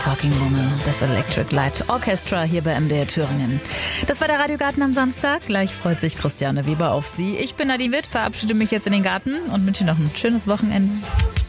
Talking Woman, das Electric Light Orchestra hier bei MDR Thüringen. Das war der Radiogarten am Samstag. Gleich freut sich Christiane Weber auf Sie. Ich bin Nadine Witt, verabschiede mich jetzt in den Garten und wünsche noch ein schönes Wochenende.